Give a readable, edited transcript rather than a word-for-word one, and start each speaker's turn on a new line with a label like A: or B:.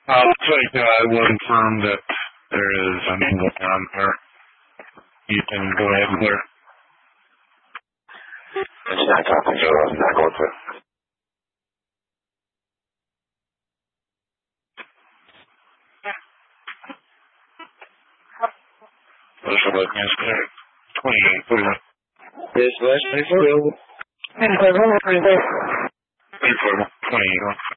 A: I'll take I will confirm that there is an angle on there. You can go ahead and clear.
B: It's not talking to us, not going through.
A: This will let me clear. 28 clear.
B: This West, 24.
A: 24, 28.